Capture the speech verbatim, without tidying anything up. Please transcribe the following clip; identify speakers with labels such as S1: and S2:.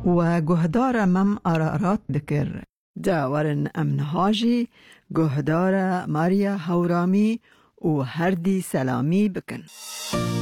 S1: و گهدار مم آرارات بکر داورن امنهاجی گهدار ماریا هورامی و هردی سلامی بکن.